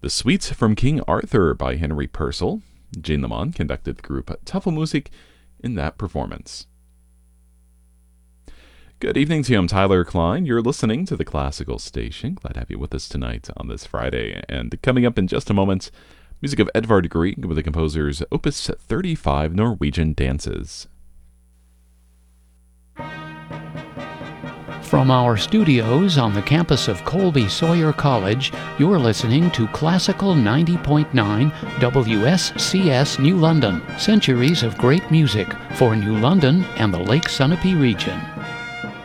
The Suite from King Arthur by Henry Purcell. Gene Lamont conducted the group Tafelmusik in that performance. Good evening to you. I'm Tyler Klein. You're listening to the Classical Station. Glad to have you with us tonight on this Friday. And coming up in just a moment, music of Edvard Grieg with the composer's Opus 35 Norwegian Dances. From our studios on the campus of Colby Sawyer College, you're listening to Classical 90.9 WSCS New London. Centuries of great music for New London and the Lake Sunapee region.